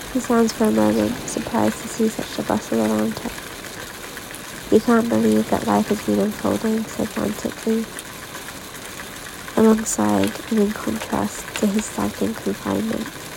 He stands for a moment, surprised to see such a bustle around him. He can't believe that life has been unfolding so frantically, alongside and in contrast to his stagnant confinement.